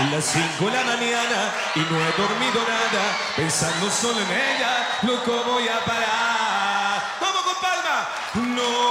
Son las 5 de la mañana y no he dormido nada. Pensando solo en ella, loco voy a parar. ¡Vamos con palma! No.